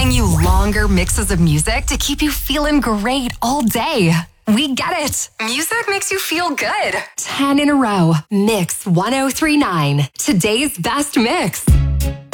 playing you longer mixes of music to keep you feeling great all day. We get it. Music makes you feel good. 10 in a row. Mix 1039. Today's best mix.